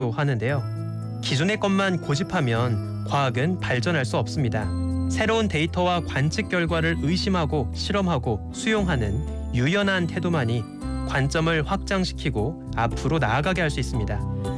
하는데요. 기존의 것만 고집하면 과학은 발전할 수 없습니다. 새로운 데이터와 관측 결과를 의심하고 실험하고 수용하는 유연한 태도만이 관점을 확장시키고 앞으로 나아가게 할 수 있습니다.